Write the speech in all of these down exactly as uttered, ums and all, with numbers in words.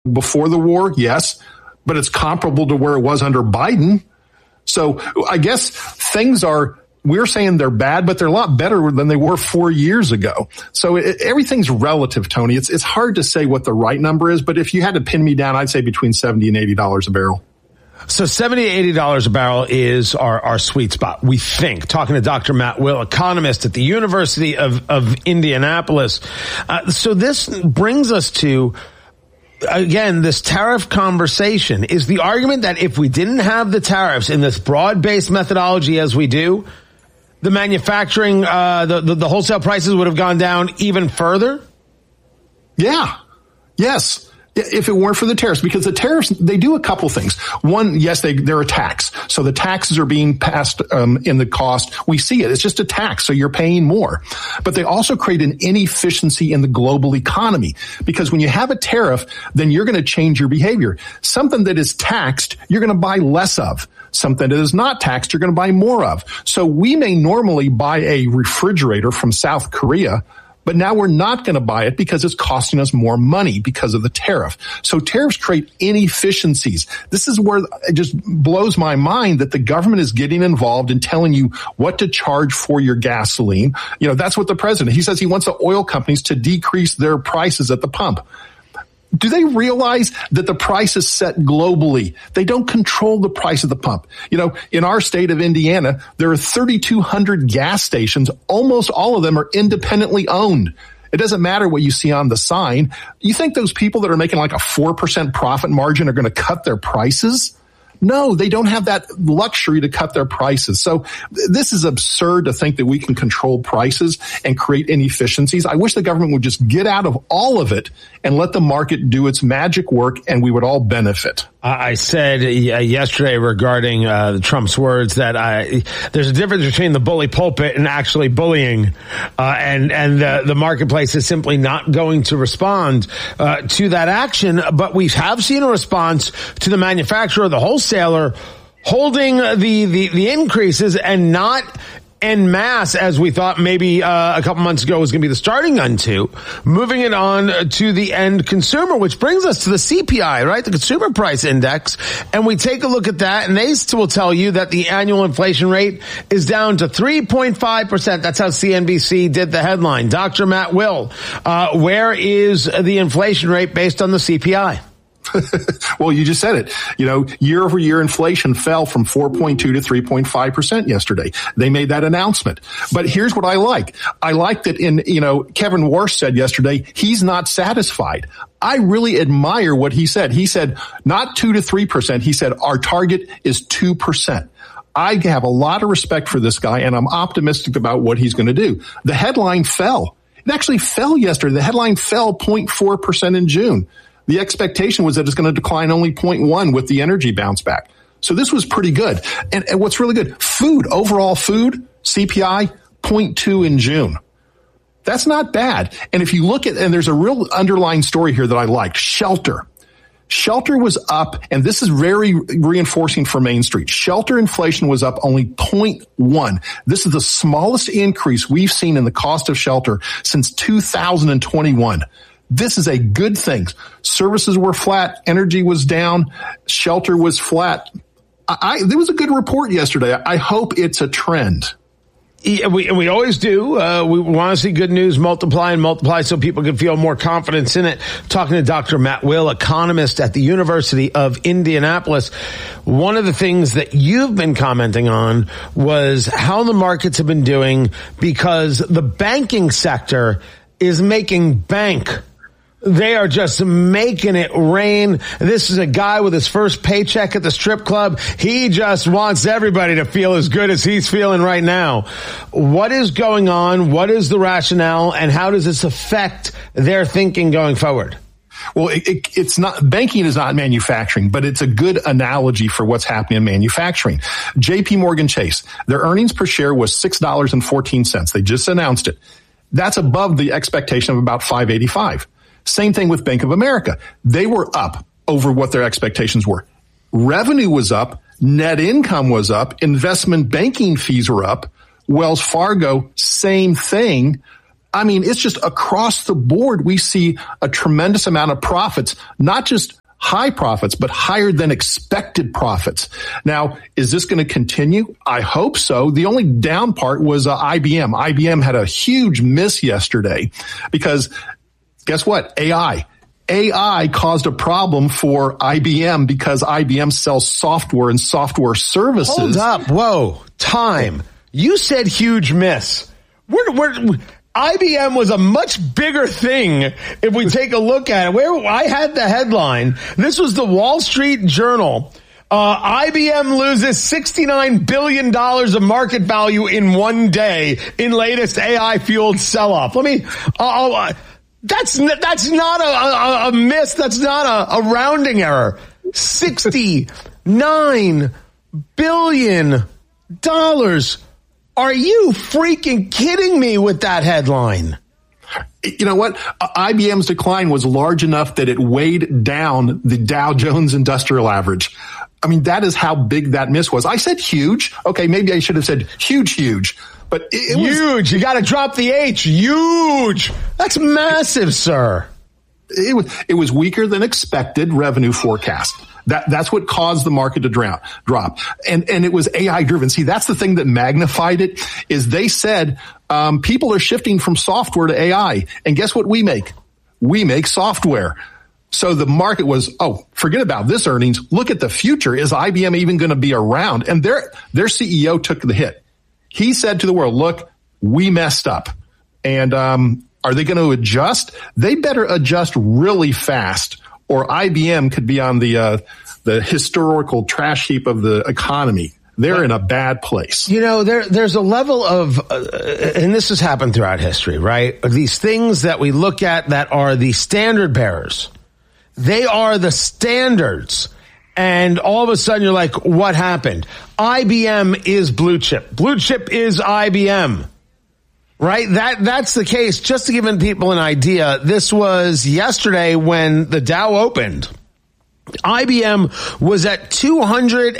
before the war, yes, but it's comparable to where it was under Biden. So I guess things are, we're saying they're bad, but they're a lot better than they were four years ago. So it, everything's relative, Tony. It's it's hard to say what the right number is, but if you had to pin me down, I'd say between seventy and eighty dollars a barrel. So seventy, eighty dollars a barrel is our, our sweet spot, we think. Talking to Doctor Matt Will, economist at the University of, of Indianapolis. Uh, so this brings us to, again, this tariff conversation. Is the argument that if we didn't have the tariffs in this broad-based methodology as we do, the manufacturing, uh, the, the, the wholesale prices would have gone down even further? Yeah. Yes. If it weren't for the tariffs, because the tariffs, they do a couple things. One, yes, they, they're a tax. So the taxes are being passed um, in the cost. We see it. It's just a tax. So you're paying more. But they also create an inefficiency in the global economy, because when you have a tariff, then you're going to change your behavior. Something that is taxed, you're going to buy less of. Something that is not taxed, you're going to buy more of. So we may normally buy a refrigerator from South Korea, but now we're not going to buy it because it's costing us more money because of the tariff. So tariffs create inefficiencies. This is where it just blows my mind that the government is getting involved in telling you what to charge for your gasoline. You know, that's what the president, he says he wants the oil companies to decrease their prices at the pump. Do they realize that the price is set globally? They don't control the price of the pump. You know, in our state of Indiana, there are thirty-two hundred gas stations. Almost all of them are independently owned. It doesn't matter what you see on the sign. You think those people that are making like a four percent profit margin are going to cut their prices? No, they don't have that luxury to cut their prices. So this is absurd to think that we can control prices and create inefficiencies. I wish the government would just get out of all of it and let the market do its magic work, and we would all benefit. I said yesterday regarding uh, Trump's words that I, there's a difference between the bully pulpit and actually bullying, uh, and and the, the marketplace is simply not going to respond uh, to that action. But we have seen a response to the manufacturer, the wholesaler, holding the the, the increases and not en masse, as we thought maybe uh, a couple months ago was going to be the starting gun to, moving it on to the end consumer, which brings us to the C P I, right? The Consumer Price Index. And we take a look at that, and they will tell you that the annual inflation rate is down to three point five percent. That's how C N B C did the headline. Doctor Matt Will, uh, where is the inflation rate based on the C P I? Well, you just said it. You know, year over year inflation fell from four point two to three point five percent yesterday. They made that announcement. But here's what I like. I like that in, you know, Kevin Warsh said yesterday, he's not satisfied. I really admire what he said. He said not two to three percent. He said our target is two percent. I have a lot of respect for this guy, and I'm optimistic about what he's going to do. The headline fell. It actually fell yesterday. The headline fell zero point four percent in June. The expectation was that it's going to decline only zero point one with the energy bounce back. So this was pretty good. And, and what's really good, food, overall food, C P I, zero point two in June. That's not bad. And if you look at, and there's a real underlying story here that I liked, shelter. Shelter was up, and this is very reinforcing for Main Street. Shelter inflation was up only zero point one. This is the smallest increase we've seen in the cost of shelter since two thousand twenty-one. This is a good thing. Services were flat. Energy was down. Shelter was flat. I, I, there was a good report yesterday. I hope it's a trend. Yeah, we, we always do. Uh, we want to see good news multiply and multiply so people can feel more confidence in it. Talking to Doctor Matt Will, economist at the University of Indianapolis. One of the things that you've been commenting on was how the markets have been doing because the banking sector is making bank. They are just making it rain. This is a guy with his first paycheck at the strip club. He just wants everybody to feel as good as he's feeling right now. What is going on? What is the rationale? And how does this affect their thinking going forward? Well, it, it, it's not, banking is not manufacturing, but it's a good analogy for what's happening in manufacturing. J P Morgan Chase, their earnings per share was six dollars and fourteen cents. They just announced it. That's above the expectation of about five eighty-five. Same thing with Bank of America. They were up over what their expectations were. Revenue was up. Net income was up. Investment banking fees were up. Wells Fargo, same thing. I mean, it's just across the board. We see a tremendous amount of profits, not just high profits, but higher than expected profits. Now, is this going to continue? I hope so. The only down part was uh, I B M. I B M had a huge miss yesterday because guess what? A I. A I caused a problem for I B M because I B M sells software and software services. Hold up. Whoa. Time. You said huge miss. We're, we're, I B M was a much bigger thing if we take a look at it. Where I had the headline, this was the Wall Street Journal. Uh, I B M loses sixty-nine billion dollars of market value in one day in latest A I-fueled sell-off. Let me, uh, uh, that's, that's not a, a, a miss. That's not a, a rounding error. sixty-nine billion dollars. Are you freaking kidding me with that headline? You know what? I B M's decline was large enough that it weighed down the Dow Jones Industrial Average. I mean, that is how big that miss was. I said huge. Okay, maybe I should have said huge, huge. But it, it was huge. You got to drop the H. Huge. That's massive, sir. It was it was weaker than expected revenue forecast. That that's what caused the market to drown, drop. And and it was A I driven. See, that's the thing that magnified it is they said um, people are shifting from software to A I. And guess what we make? We make software. So the market was, oh, forget about this earnings. Look at the future. Is I B M even going to be around? And their their C E O took the hit. He said to the world, look, we messed up. And um, are they going to adjust? They better adjust really fast, or I B M could be on the uh, the historical trash heap of the economy. They're in a bad place. You know, there there's a level of, uh, and this has happened throughout history, right? These things that we look at that are the standard bearers. They are the standards. And all of a sudden you're like, what happened? I B M is blue chip. Blue chip is I B M. Right? That, that's the case. Just to give people an idea, this was yesterday when the Dow opened. I B M was at two hundred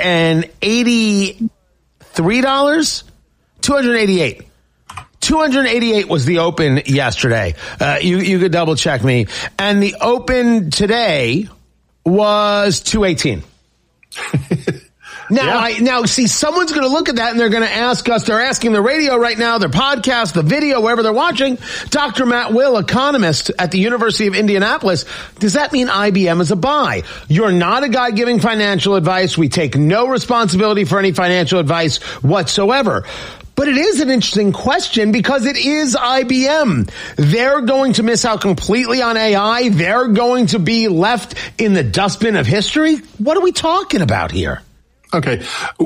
eighty-three dollars? two hundred eighty-eight. two hundred eighty-eight was the open yesterday. Uh, you, you could double check me. And the open today was two eighteen. Now, yeah. I, now, see, someone's going to look at that and they're going to ask us, they're asking the radio right now, their podcast, the video, wherever they're watching, Doctor Matt Will, economist at the University of Indianapolis, does that mean I B M is a buy? You're not a guy giving financial advice. We take no responsibility for any financial advice whatsoever. But it is an interesting question because it is I B M. They're going to miss out completely on A I. They're going to be left in the dustbin of history. What are we talking about here? Okay.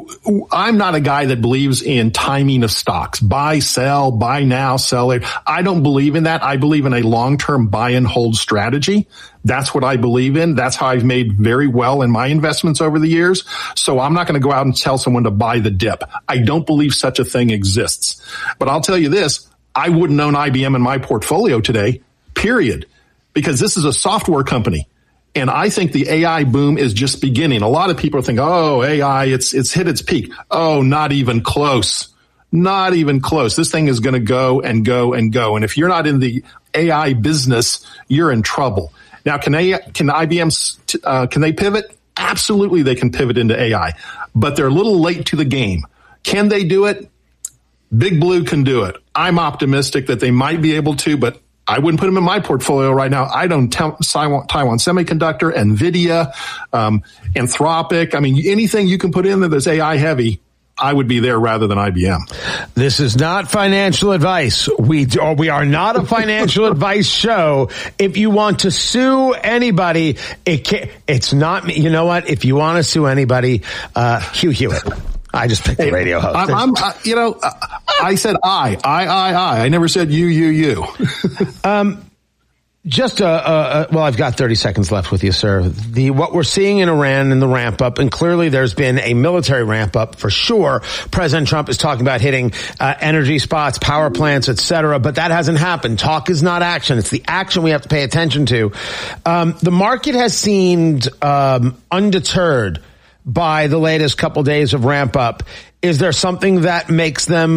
I'm not a guy that believes in timing of stocks. Buy, sell, buy now, sell later. I don't believe in that. I believe in a long-term buy and hold strategy. That's what I believe in. That's how I've made very well in my investments over the years. So I'm not going to go out and tell someone to buy the dip. I don't believe such a thing exists. But I'll tell you this, I wouldn't own I B M in my portfolio today, period, because this is a software company. And I think the A I boom is just beginning. A lot of people think, oh, A I, it's, it's hit its peak. Oh, not even close. Not even close. This thing is going to go and go and go. And if you're not in the A I business, you're in trouble. Now, can they, can I B M, uh, can they pivot? Absolutely, they can pivot into A I, but they're a little late to the game. Can they do it? Big Blue can do it. I'm optimistic that they might be able to, but I wouldn't put them in my portfolio right now. I don't Taiwan, Taiwan Semiconductor, NVIDIA, um, Anthropic. I mean, anything you can put in there that's A I heavy, I would be there rather than I B M. This is not financial advice. We or we are not a financial advice show. If you want to sue anybody, it can, it's not me. You know what? If you want to sue anybody, uh, Hugh Hewitt. I just picked the radio host. I'm, I'm uh, you know, uh, I said I, I, I, I. I never said you, you, you. um, just uh, uh, well, I've got thirty seconds left with you, sir. The what we're seeing in Iran and the ramp up, and clearly there's been a military ramp up for sure. President Trump is talking about hitting uh, energy spots, power plants, et cetera, but that hasn't happened. Talk is not action; it's the action we have to pay attention to. Um, the market has seemed um, undeterred by the latest couple days of ramp up. Is there something that makes them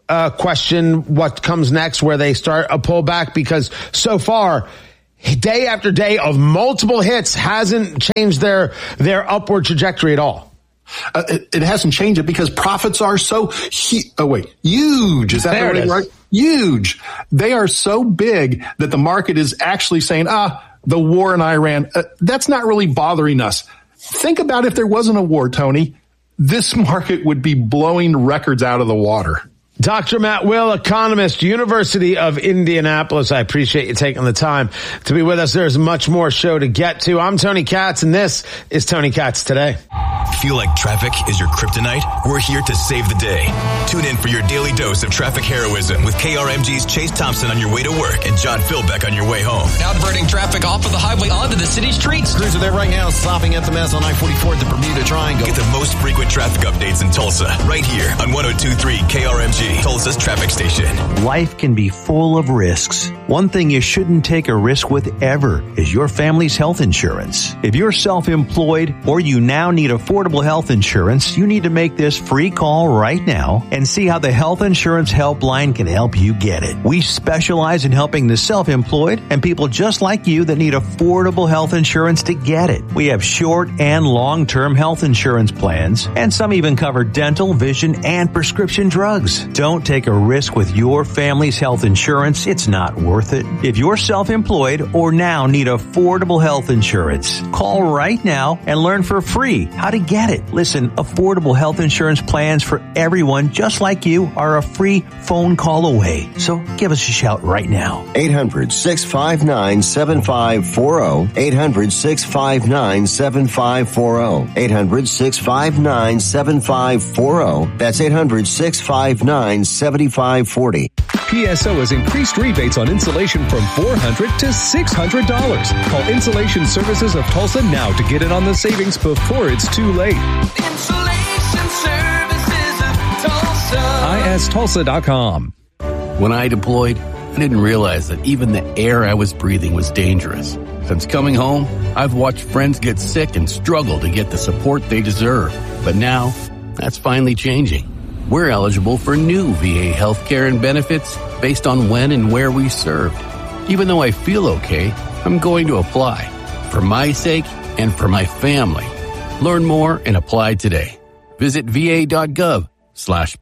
uh, question what comes next, where they start a pullback, because so far, day after day of multiple hits hasn't changed their their upward trajectory at all. Uh, it, it hasn't changed it because profits are so hu- oh wait huge. Is that there the right, right? Huge. They are so big that the market is actually saying, ah, the war in Iran, uh, that's not really bothering us. Think about if there wasn't a war, Tony, this market would be blowing records out of the water. Doctor Matt Will, economist, University of Indianapolis. I appreciate you taking the time to be with us. There's much more show to get to. I'm Tony Katz, and this is Tony Katz Today. Feel like traffic is your kryptonite? We're here to save the day. Tune in for your daily dose of traffic heroism with K R M G's Chase Thompson on your way to work and John Philbeck on your way home. Now diverting traffic off of the highway onto the city streets. Crews are there right now, stopping at the mess on I forty-four at the Bermuda Triangle. Get the most frequent traffic updates in Tulsa, right here on one oh two point three K R M G, Tulsa's traffic station. Life can be full of risks. One thing you shouldn't take a risk with ever is your family's health insurance. If you're self-employed or you now need affordable health insurance, you need to make this free call right now and see how the Health Insurance Helpline can help you get it. We specialize in helping the self-employed and people just like you that need affordable health insurance to get it. We have short and long-term health insurance plans, and some even cover dental, vision, and prescription drugs. Don't take a risk with your family's health insurance. It's not worth it. If you're self-employed or now need affordable health insurance, call right now and learn for free how to get it. Listen, affordable health insurance plans for everyone just like you are a free phone call away. So give us a shout right now. eight hundred, six five nine, seven five four zero. eight hundred, six five nine, seven five four zero. eight hundred, six five nine, seven five four zero. That's eight hundred, six five nine, seven five four zero. P S O has increased rebates on insulation from four hundred dollars to six hundred dollars. Call Insulation Services of Tulsa now to get in on the savings before it's too late. Insulation Services of Tulsa. I S Tulsa dot com. When I deployed, I didn't realize that even the air I was breathing was dangerous. Since coming home, I've watched friends get sick and struggle to get the support they deserve. But now, that's finally changing. We're eligible for new V A healthcare and benefits based on when and where we served. Even though I feel okay, I'm going to apply. For my sake and for my family. Learn more and apply today. Visit va.gov slash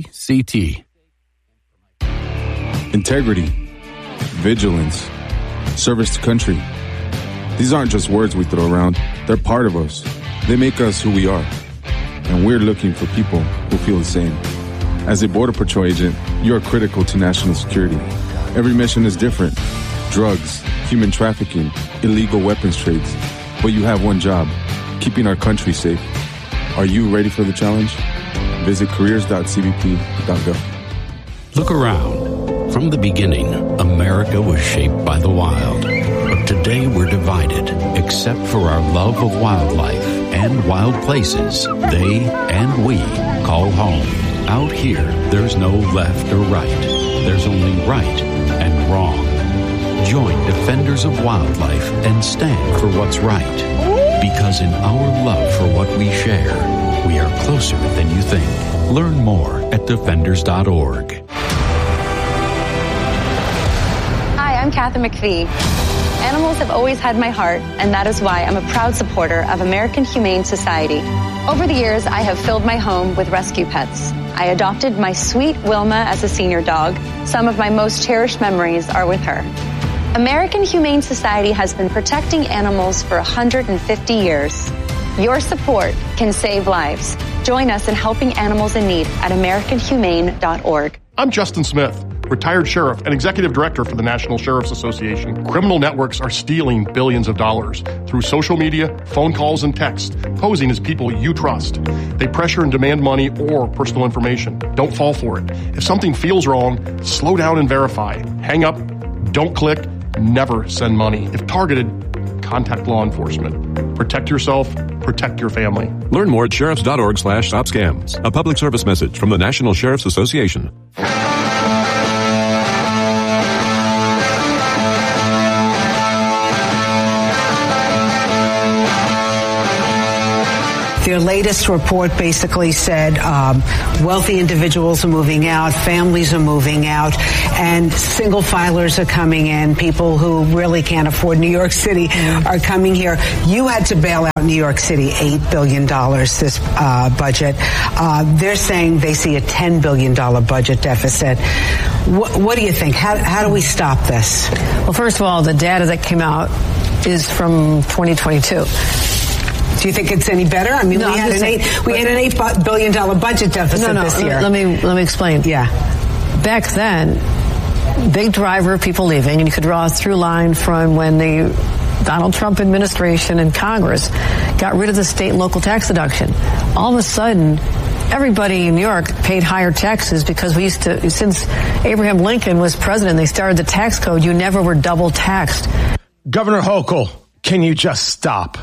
PACT. Integrity, vigilance, service to country. These aren't just words we throw around. They're part of us. They make us who we are. And we're looking for people who feel the same. As a Border Patrol agent, you are critical to national security. Every mission is different. Drugs, human trafficking, illegal weapons trades. But you have one job, keeping our country safe. Are you ready for the challenge? Visit careers dot c b p dot gov. Look around. From the beginning, America was shaped by the wild. But today we're divided, except for our love of wildlife and wild places they and we call home. Out here, there's no left or right. There's only right and wrong. Join Defenders of Wildlife and stand for what's right. Because in our love for what we share, we are closer than you think. Learn more at defenders dot org. Hi, I'm Kathy McPhee. Animals have always had my heart, and that is why I'm a proud supporter of American Humane Society. Over the years, I have filled my home with rescue pets. I adopted my sweet Wilma as a senior dog. Some of my most cherished memories are with her. American Humane Society has been protecting animals for one hundred fifty years. Your support can save lives. Join us in helping animals in need at american humane dot org. I'm Justin Smith, retired sheriff and executive director for the National Sheriff's Association. Criminal networks are stealing billions of dollars through social media, phone calls, and text, posing as people you trust. They pressure and demand money or personal information. Don't fall for it. If something feels wrong, slow down and verify. Hang up, don't click, never send money. If targeted, contact law enforcement. Protect yourself, protect your family. Learn more at sheriffs dot org slash stop scams. A public service message from the National Sheriff's Association. Their latest report basically said um, wealthy individuals are moving out, families are moving out, and single filers are coming in. People who really can't afford New York City are coming here. You had to bail out New York City eight billion dollars this uh, budget. Uh, they're saying they see a ten billion dollars budget deficit. What, what do you think? How, how do we stop this? Well, first of all, the data that came out is from twenty twenty-two. Do you think it's any better? I mean, no, we, had an saying, eight, we had an eight billion dollars budget deficit no, no, this year. Let me, let me explain. Yeah. Back then, big driver of people leaving, and you could draw a through line from when the Donald Trump administration and Congress got rid of the state and local tax deduction. All of a sudden, everybody in New York paid higher taxes because we used to, since Abraham Lincoln was president, they started the tax code. You never were double taxed. Governor Hochul, can you just stop?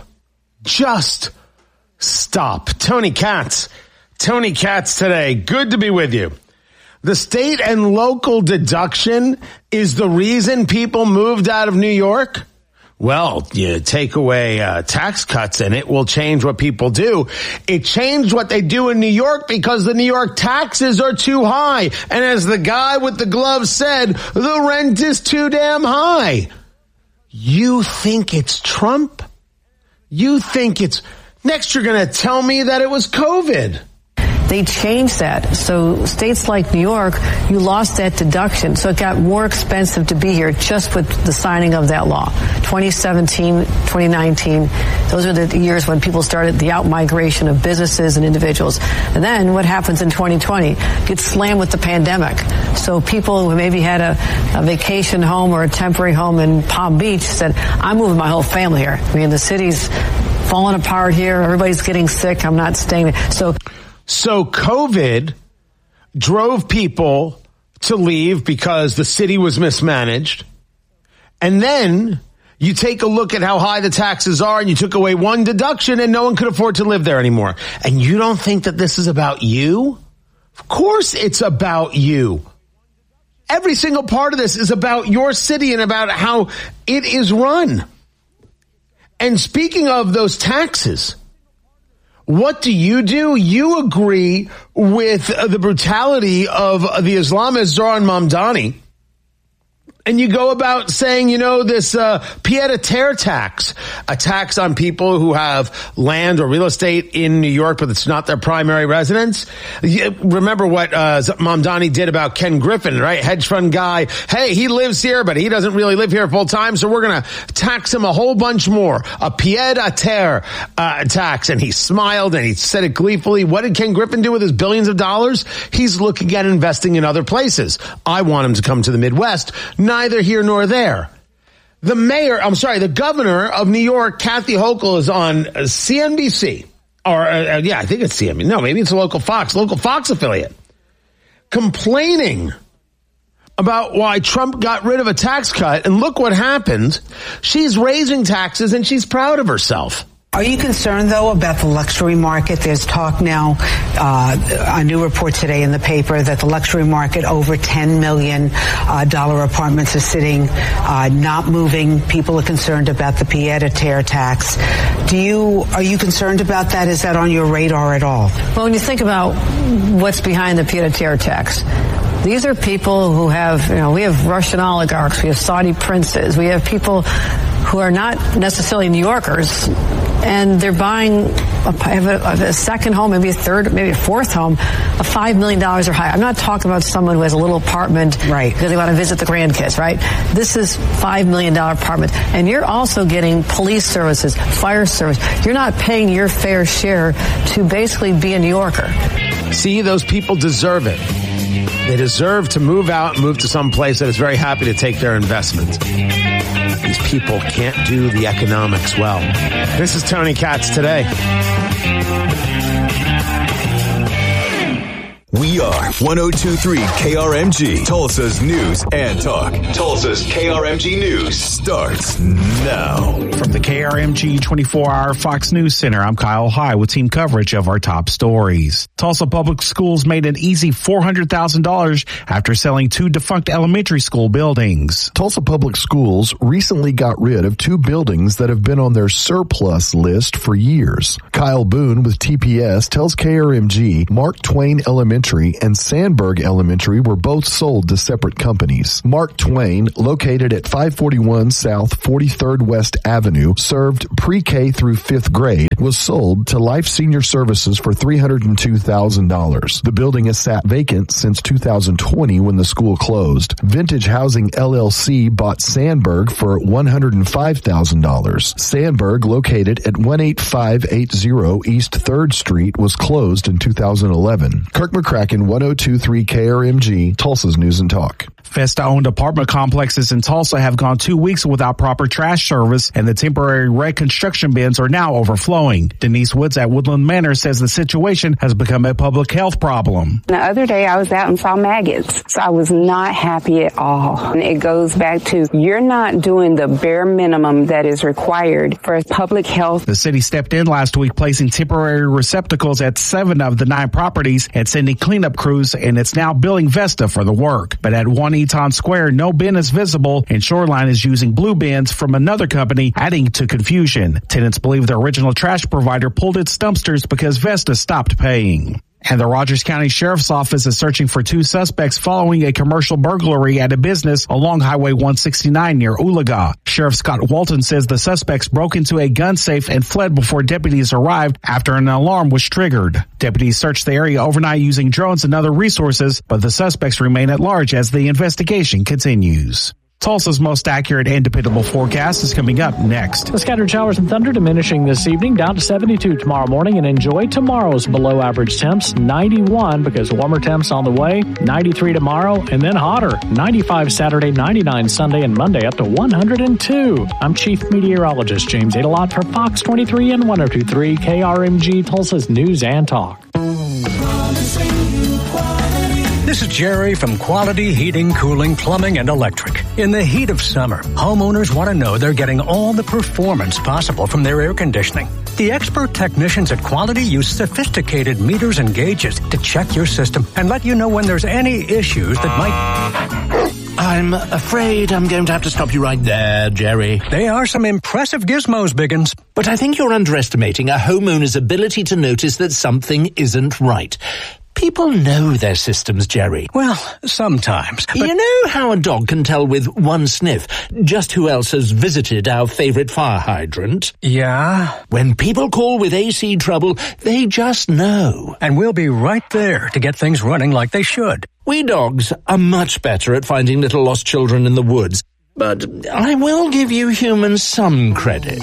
Just stop. Tony Katz. Tony Katz today. Good to be with you. The state and local deduction is the reason people moved out of New York? Well, you take away uh, tax cuts and it will change what people do. It changed what they do in New York because the New York taxes are too high. And as the guy with the gloves said, the rent is too damn high. You think it's Trump? You think it's... Next, you're going to tell me that it was COVID. They changed that. So states like New York, you lost that deduction. So it got more expensive to be here just with the signing of that law. twenty seventeen, twenty nineteen, those are the years when people started the out-migration of businesses and individuals. And then what happens in twenty twenty? Gets slammed with the pandemic. So people who maybe had a, a vacation home or a temporary home in Palm Beach said, I'm moving my whole family here. I mean, the city's falling apart here. Everybody's getting sick. I'm not staying there. So... So COVID drove people to leave because the city was mismanaged. And then you take a look at how high the taxes are and you took away one deduction and no one could afford to live there anymore. And you don't think that this is about you? Of course it's about you. Every single part of this is about your city and about how it is run. And speaking of those taxes, what do you do? You agree with the brutality of the Islamist Zohran Mamdani. And you go about saying, you know, this uh, pied-à-terre tax, a tax on people who have land or real estate in New York, but it's not their primary residence. You remember what uh, Mamdani did about Ken Griffin, right? Hedge fund guy. Hey, he lives here, but he doesn't really live here full time, so we're going to tax him a whole bunch more. A pied-à-terre uh, tax. And he smiled and he said it gleefully. What did Ken Griffin do with his billions of dollars? He's looking at investing in other places. I want him to come to the Midwest. Neither here nor there. The mayor, I'm sorry, the governor of New York, Kathy Hochul, is on C N B C. Or, uh, yeah, I think it's C N B C. No, maybe it's a local Fox, local Fox affiliate. Complaining about why Trump got rid of a tax cut. And look what happened. She's raising taxes and she's proud of herself. Are you concerned, though, about the luxury market? There's talk now, uh, a new report today in the paper that the luxury market, over ten million dollars uh, apartments are sitting, uh, not moving. People are concerned about the pied-à-terre tax. Do you, are you concerned about that? Is that on your radar at all? Well, when you think about what's behind the pied-à-terre tax, these are people who have, you know, we have Russian oligarchs, we have Saudi princes, we have people who are not necessarily New Yorkers, and they're buying a, have a, a second home, maybe a third, maybe a fourth home, of five million dollars or higher. I'm not talking about someone who has a little apartment right. because they want to visit the grandkids, right? This is five million dollars apartment. And you're also getting police services, fire service. You're not paying your fair share to basically be a New Yorker. See, those people deserve it. They deserve to move out and move to some place that is very happy to take their investment. These people can't do the economics well. This is Tony Katz today. We are one oh two point three K R M G, Tulsa's news and talk. Tulsa's K R M G News starts now. From the K R M G twenty-four hour Fox News Center, I'm Kyle High with team coverage of our top stories. Tulsa Public Schools made an easy four hundred thousand dollars after selling two defunct elementary school buildings. Tulsa Public Schools recently got rid of two buildings that have been on their surplus list for years. Kyle Boone with T P S tells K R M G Mark Twain Elementary and Sandberg Elementary were both sold to separate companies. Mark Twain, located at five forty-one South forty-third West Avenue, served pre-K through fifth grade, was sold to Life Senior Services for three hundred two thousand dollars. The building has sat vacant since two thousand twenty when the school closed. Vintage Housing L L C bought Sandberg for one hundred five thousand dollars. Sandberg, located at one eight five eight zero East third Street, was closed in two thousand eleven. Kirk McCracken, one oh two point three K R M G, Tulsa's News and Talk. Festa-owned apartment complexes in Tulsa have gone two weeks without proper trash service, and the temporary red construction bins are now overflowing. Denise Woods at Woodland Manor says the situation has become a public health problem. The other day I was out and saw maggots, so I was not happy at all. And it goes back to, you're not doing the bare minimum that is required for public health. The city stepped in last week, placing temporary receptacles at seven of the nine properties and sending cleanup crews, and it's now billing Vesta for the work. But at one Eaton Square, no bin is visible, and Shoreline is using blue bins from another company, adding to confusion. Tenants believe the original trash provider pulled its dumpsters because Vesta stopped paying. And the Rogers County Sheriff's Office is searching for two suspects following a commercial burglary at a business along Highway one sixty-nine near Oologah. Sheriff Scott Walton says the suspects broke into a gun safe and fled before deputies arrived after an alarm was triggered. Deputies searched the area overnight using drones and other resources, but the suspects remain at large as the investigation continues. Tulsa's most accurate and dependable forecast is coming up next. The scattered showers and thunder diminishing this evening, down to seventy-two tomorrow morning, and enjoy tomorrow's below average temps, ninety-one because warmer temps on the way, ninety-three tomorrow, and then hotter, ninety-five Saturday, ninety-nine Sunday, and Monday up to one hundred two. I'm Chief Meteorologist James Adelot for Fox twenty-three and one oh two point three K R M G, Tulsa's News and Talk. This is Jerry from Quality Heating, Cooling, Plumbing, and Electric. In the heat of summer, homeowners want to know they're getting all the performance possible from their air conditioning. The expert technicians at Quality use sophisticated meters and gauges to check your system and let you know when there's any issues that might... I'm afraid I'm going to have to stop you right there, Jerry. They are some impressive gizmos, Biggins. But I think you're underestimating a homeowner's ability to notice that something isn't right. People know their systems, Jerry. Well, sometimes. But... You know how a dog can tell with one sniff just who else has visited our favorite fire hydrant? Yeah? When people call with A C trouble, they just know. And we'll be right there to get things running like they should. We dogs are much better at finding little lost children in the woods. But I will give you humans some credit.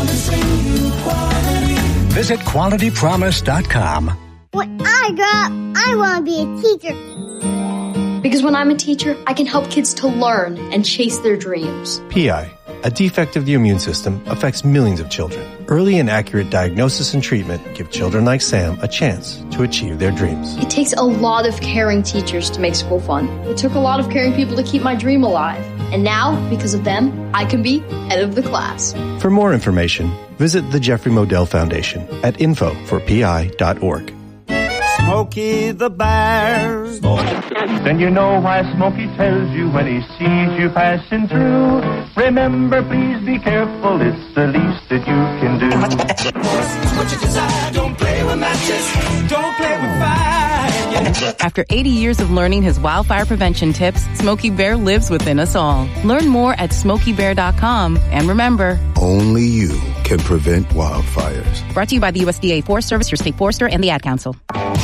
Visit quality promise dot com. When I grow up, I want to be a teacher. Because when I'm a teacher, I can help kids to learn and chase their dreams. P I, a defect of the immune system, affects millions of children. Early and accurate diagnosis and treatment give children like Sam a chance to achieve their dreams. It takes a lot of caring teachers to make school fun. It took a lot of caring people to keep my dream alive. And now, because of them, I can be head of the class. For more information, visit the Jeffrey Modell Foundation at info for P I dot org. Smokey the Bear. Then you know why Smokey tells you when he sees you passing through. Remember, please be careful, it's the least that you can do. What you desire, don't play with matches, don't play with fire. After eighty years of learning his wildfire prevention tips, Smokey Bear lives within us all. Learn more at smokey bear dot com. And remember, only you can prevent wildfires. Brought to you by the U S D A Forest Service, your state forester, and the Ad Council.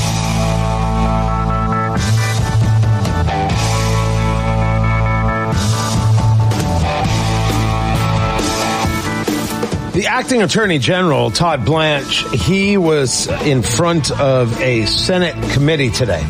The acting attorney general, Todd Blanche, he was in front of a Senate committee today.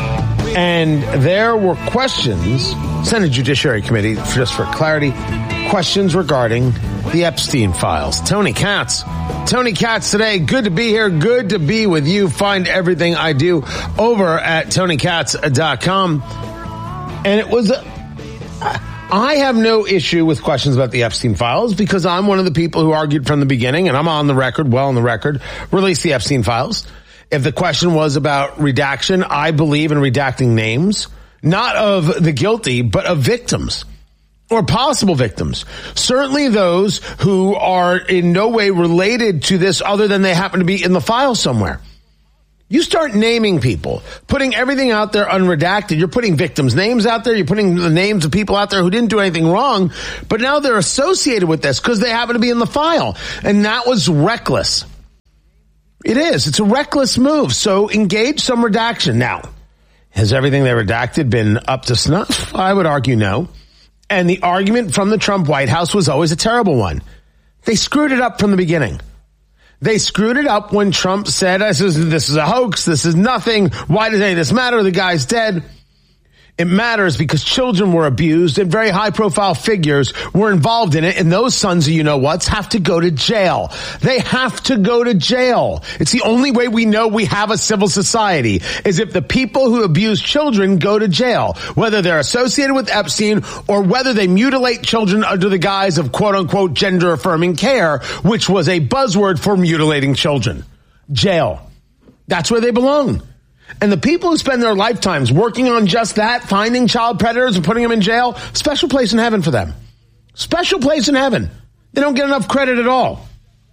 And there were questions, Senate Judiciary Committee, just for clarity, questions regarding the Epstein files. Tony Katz. Tony Katz today. Good to be here. Good to be with you. Find everything I do over at tony katz dot com. And it was, a, I have no issue with questions about the Epstein files because I'm one of the people who argued from the beginning, and I'm on the record, well on the record, release the Epstein files. If the question was about redaction, I believe in redacting names, not of the guilty, but of victims. Or possible victims. Certainly those who are in no way related to this other than they happen to be in the file somewhere. You start naming people, putting everything out there unredacted. You're putting victims' names out there. You're putting the names of people out there who didn't do anything wrong, but now they're associated with this because they happen to be in the file. And that was reckless. It is. It's a reckless move. So engage some redaction. Now, has everything they redacted been up to snuff? I would argue no. And the argument from the Trump White House was always a terrible one. They screwed it up from the beginning. They screwed it up when Trump said, this is, this is a hoax, this is nothing, why does any of this matter, the guy's dead. It matters because children were abused and very high-profile figures were involved in it, and those sons of you-know-whats have to go to jail. They have to go to jail. It's the only way we know we have a civil society, is if the people who abuse children go to jail, whether they're associated with Epstein or whether they mutilate children under the guise of quote-unquote gender-affirming care, which was a buzzword for mutilating children. Jail. That's where they belong. And the people who spend their lifetimes working on just that, finding child predators and putting them in jail, special place in heaven for them. Special place in heaven. They don't get enough credit at all.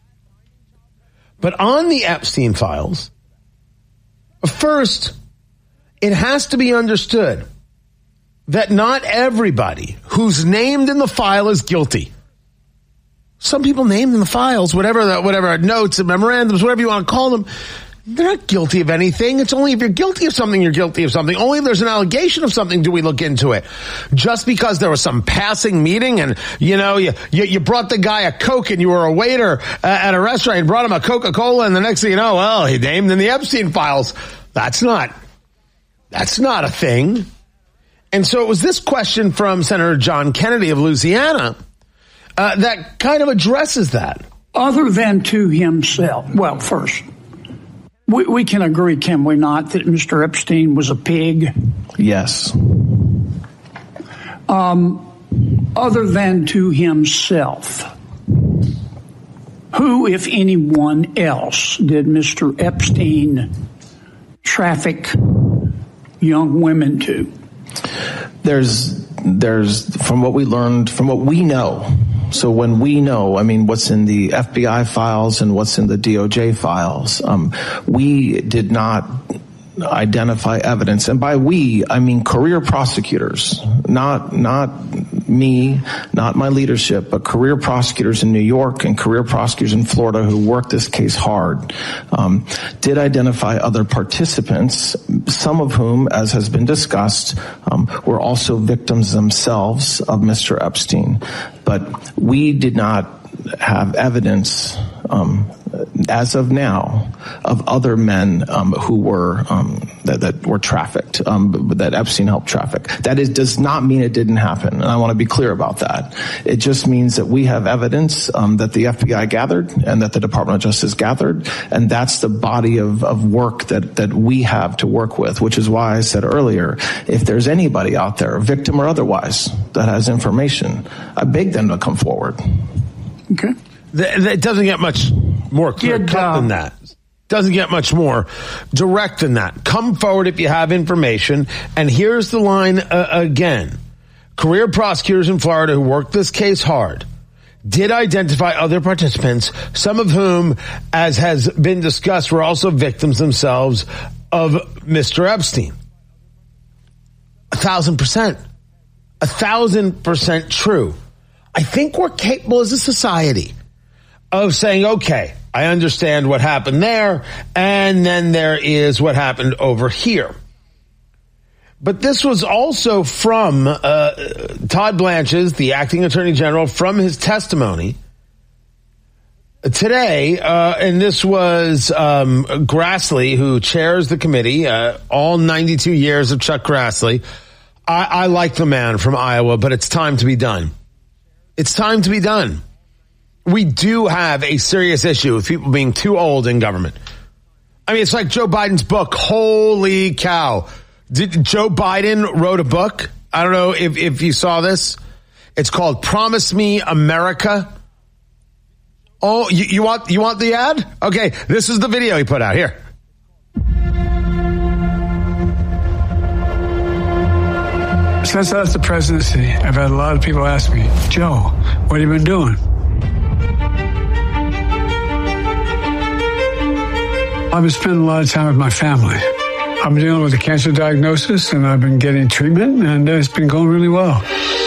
But on the Epstein files, first, it has to be understood that not everybody who's named in the file is guilty. Some people named in the files, whatever, the, whatever notes and memorandums, whatever you want to call them, they're not guilty of anything. It's only if you're guilty of something, you're guilty of something. Only if there's an allegation of something do we look into it. Just because there was some passing meeting and, you know, you, you, you brought the guy a Coke and you were a waiter uh, at a restaurant and brought him a Coca-Cola and the next thing you know, well, he named in the Epstein files. That's not, that's not a thing. And so it was this question from Senator John Kennedy of Louisiana uh, that kind of addresses that. Other than to himself. Well, first, We, we can agree, can we not, that Mister Epstein was a pig? Yes. Um, other than to himself, who, if anyone else, did Mister Epstein traffic young women to? There's, there's, from what we learned, from what we know, so when we know, I mean, what's in the F B I files and what's in the D O J files, um, we did not identify evidence. And by we, I mean career prosecutors, not, not me, not my leadership, but career prosecutors in New York and career prosecutors in Florida who worked this case hard, um, did identify other participants, some of whom, as has been discussed, um, were also victims themselves of Mister Epstein. But we did not have evidence, um, as of now, of other men um, who were um, that, that were trafficked, um, that Epstein helped traffic. That is, does not mean it didn't happen, and I want to be clear about that. It just means that we have evidence um, that the F B I gathered and that the Department of Justice gathered, and that's the body of, of work that, that we have to work with, which is why I said earlier, if there's anybody out there, victim or otherwise, that has information, I beg them to come forward. Okay. It doesn't get much more clear cut uh, than that. Doesn't get much more direct than that. Come forward if you have information. And here's the line uh, again. Career prosecutors in Florida who worked this case hard did identify other participants, some of whom, as has been discussed, were also victims themselves of Mister Epstein. A thousand percent. A thousand percent true. I think we're capable as a society of saying, okay, I understand what happened there, and then there is what happened over here. But this was also from uh, Todd Blanchard, the acting attorney general, from his testimony today, uh, and this was um, Grassley, who chairs the committee, uh, all ninety-two years of Chuck Grassley. I, I like the man from Iowa, but it's time to be done. It's time to be done. We do have a serious issue with people being too old in government. I mean, it's like Joe Biden's book. Holy cow. Did Joe Biden wrote a book? I don't know if, if you saw this. It's called Promise Me America. Oh, you, you want you want the ad? Okay, this is the video he put out. Here. Since I left the presidency, I've had a lot of people ask me, Joe, what have you been doing? I've been spending a lot of time with my family. I've been dealing with a cancer diagnosis, and I've been getting treatment, and it's been going really well.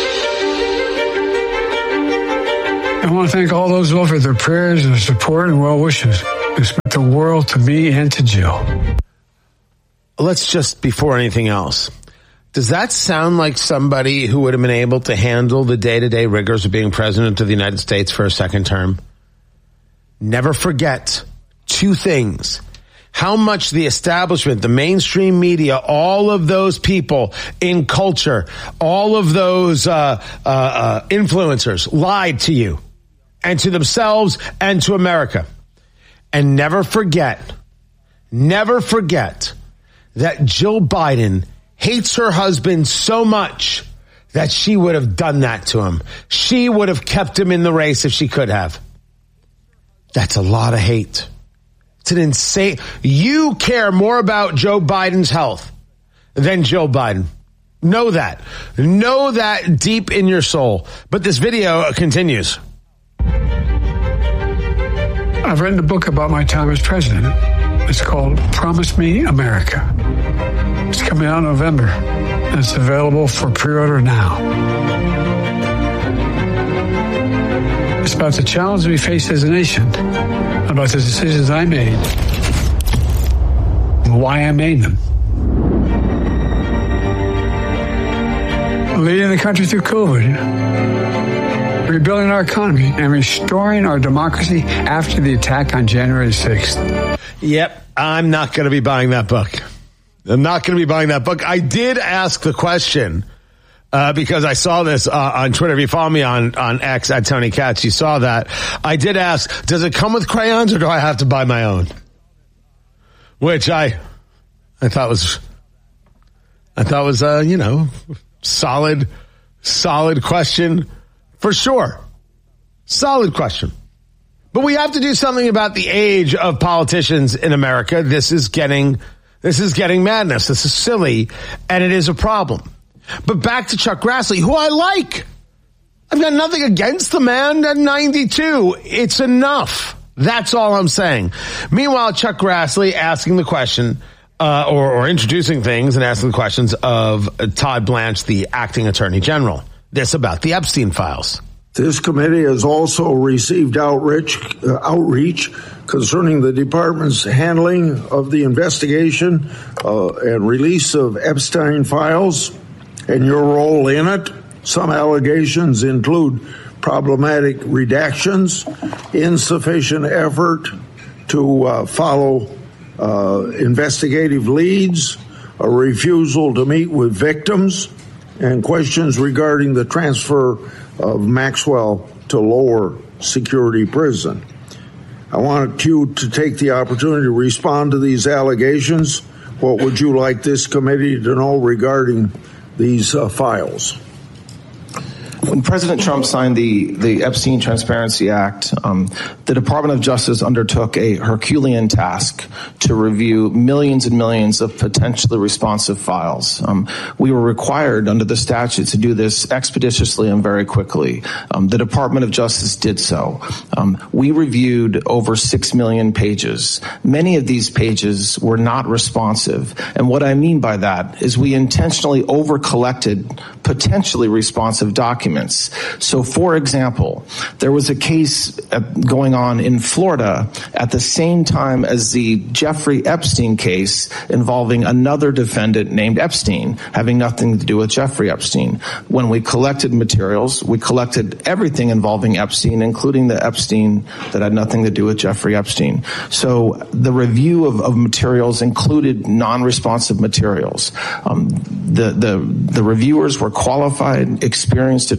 I want to thank all those who offered their prayers, their support, and well wishes. It's meant the world to me and to Jill. Let's just, before anything else, does that sound like somebody who would have been able to handle the day-to-day rigors of being president of the United States for a second term? Never forget two things. How much the establishment, the mainstream media, all of those people in culture, all of those uh, uh, uh, influencers lied to you and to themselves and to America. And never forget, never forget that Jill Biden hates her husband so much that she would have done that to him. She would have kept him in the race if she could have. That's a lot of hate. It's an insane. You care more about Joe Biden's health than Joe Biden. Know that. Know that deep in your soul. But this video continues. I've written a book about my time as president. It's called Promise Me America. It's coming out in November, and it's available for pre-order now. It's about the challenge we face as a nation, about the decisions I made, and why I made them. Leading the country through COVID, rebuilding our economy, and restoring our democracy after the attack on January sixth. Yep, I'm not going to be buying that book. I'm not going to be buying that book. I did ask the question uh, because I saw this uh, on Twitter. If you follow me on, on X at Tony Katz, you saw that. I did ask, does it come with crayons or do I have to buy my own? Which I I thought was, I thought was, uh, you know, solid, solid question for sure. Solid question. But we have to do something about the age of politicians in America. This is getting, this is getting madness. This is silly, and it is a problem. But back to Chuck Grassley, who I like. I've got nothing against the man at ninety-two. It's enough. That's all I'm saying. Meanwhile, Chuck Grassley asking the question, uh, or, or introducing things and asking the questions of uh, Todd Blanche, the acting attorney general. This about the Epstein files. This committee has also received outreach, uh, outreach concerning the department's handling of the investigation uh, and release of Epstein files and your role in it. Some allegations include problematic redactions, insufficient effort to uh, follow uh, investigative leads, a refusal to meet with victims, and questions regarding the transfer of Maxwell to lower security prison. I want you to take the opportunity to respond to these allegations. What would you like this committee to know regarding these uh, files? When President Trump signed the, the Epstein Transparency Act, um, the Department of Justice undertook a Herculean task to review millions and millions of potentially responsive files. Um, we were required under the statute to do this expeditiously and very quickly. Um, the Department of Justice did so. Um, we reviewed over six million pages. Many of these pages were not responsive. And what I mean by that is we intentionally over-collected potentially responsive documents. So, for example, there was a case going on in Florida at the same time as the Jeffrey Epstein case involving another defendant named Epstein, having nothing to do with Jeffrey Epstein. When we collected materials, we collected everything involving Epstein, including the Epstein that had nothing to do with Jeffrey Epstein. So the review of, of materials included non-responsive materials. Um, the, the, the reviewers were qualified, experienced attorneys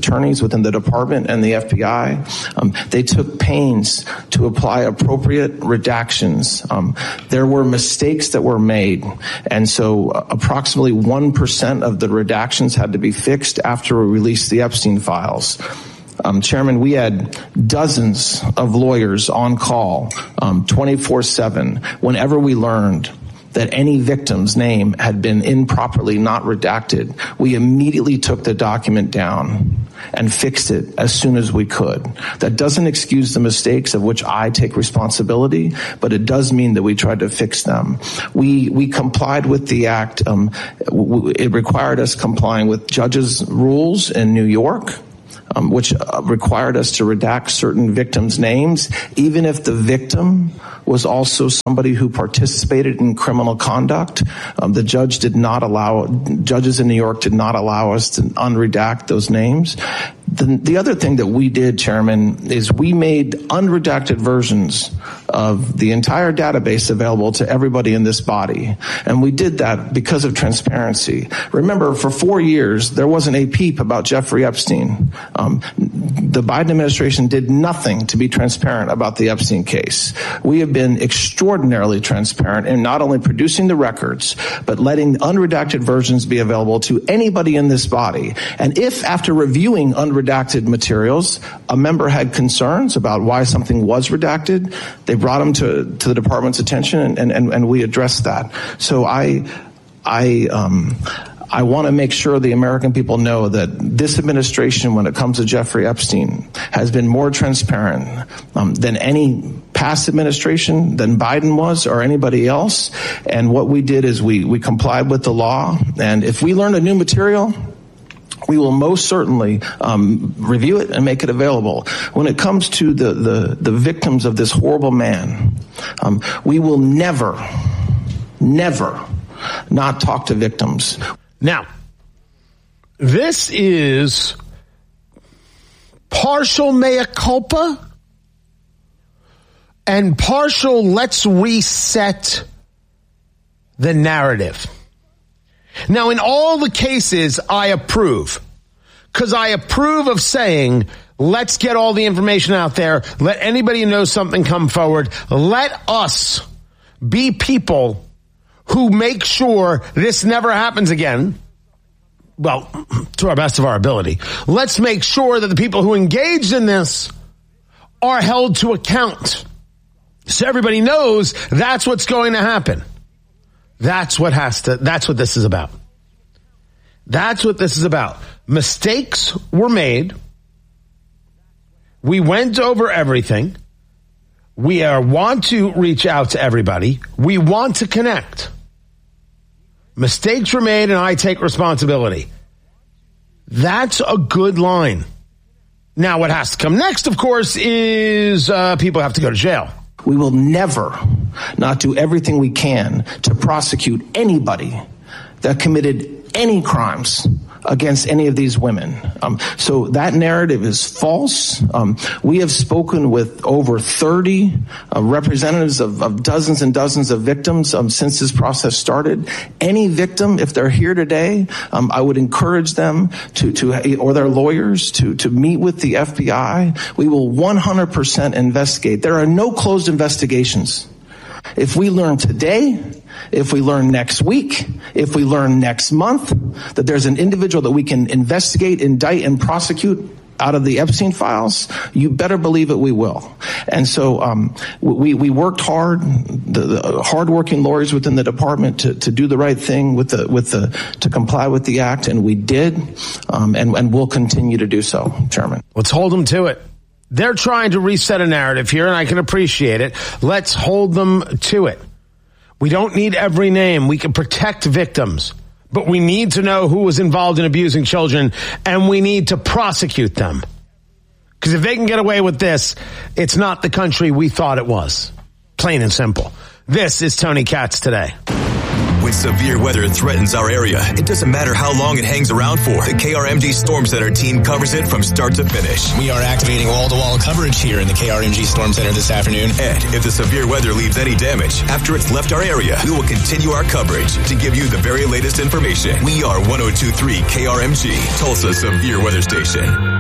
attorneys within the department and the F B I. Um, they took pains to apply appropriate redactions. Um, there were mistakes that were made, and so uh, approximately one percent of the redactions had to be fixed after we released the Epstein files. Um, Chairman, we had dozens of lawyers on call um, twenty-four seven whenever we learned that any victim's name had been improperly not redacted. We immediately took the document down and fixed it as soon as we could. That doesn't excuse the mistakes of which I take responsibility, but it does mean that we tried to fix them. We we complied with the act. Um, w- it required us complying with judges' rules in New York, Um, which uh, required us to redact certain victims' names, even if the victim was also somebody who participated in criminal conduct. Um, the judge did not allow, judges in New York did not allow us to unredact those names. The, the other thing that we did, Chairman, is we made unredacted versions of the entire database available to everybody in this body. And we did that because of transparency. Remember, for four years, there wasn't a peep about Jeffrey Epstein. Um, the Biden administration did nothing to be transparent about the Epstein case. We have been extraordinarily transparent in not only producing the records, but letting unredacted versions be available to anybody in this body. And if, after reviewing unredacted redacted materials, a member had concerns about why something was redacted, they brought them to, to the department's attention, and, and, and we addressed that. So I, I, um, I want to make sure the American people know that this administration, when it comes to Jeffrey Epstein, has been more transparent um, than any past administration, than Biden was, or anybody else. And what we did is we, we complied with the law. And if we learn a new material, we will most certainly um, review it and make it available. When it comes to the, the, the victims of this horrible man, um, we will never, never not talk to victims. Now, this is partial mea culpa and partial let's reset the narrative. Now, in all the cases, I approve, because I approve of saying, let's get all the information out there. Let anybody who knows something come forward. Let us be people who make sure this never happens again. Well, to our best of our ability. Let's make sure that the people who engaged in this are held to account. So everybody knows that's what's going to happen. That's what has to, that's what this is about. That's what this is about. Mistakes were made. We went over everything. We are, want to reach out to everybody. We want to connect. Mistakes were made and I take responsibility. That's a good line. Now what has to come next, of course, is uh, people have to go to jail. We will never not do everything we can to prosecute anybody that committed any crimes against any of these women. Um, so that narrative is false. Um, we have spoken with over thirty uh, representatives of, of dozens and dozens of victims um, since this process started. Any victim, if they're here today, um, I would encourage them to, to, or their lawyers to, to meet with the F B I. We will one hundred percent investigate. There are no closed investigations. If we learn today, if we learn next week, if we learn next month that there's an individual that we can investigate, indict, and prosecute out of the Epstein files, you better believe it, we will. And so um, we, we worked hard, the, the hardworking lawyers within the department to, to do the right thing with the with the to comply with the act, and we did, um, and, and we'll continue to do so, Chairman. Let's hold them to it. They're trying to reset a narrative here, and I can appreciate it. Let's hold them to it. We don't need every name. We can protect victims, but we need to know who was involved in abusing children, and we need to prosecute them. Because if they can get away with this, it's not the country we thought it was. Plain and simple. This is Tony Katz Today. When severe weather threatens our area, it doesn't matter how long it hangs around for. The K R M G Storm Center team covers it from start to finish. We are activating wall-to-wall coverage here in the K R M G Storm Center this afternoon. And if the severe weather leaves any damage after it's left our area, we will continue our coverage to give you the very latest information. We are one oh two point three K R M G, Tulsa's severe weather station.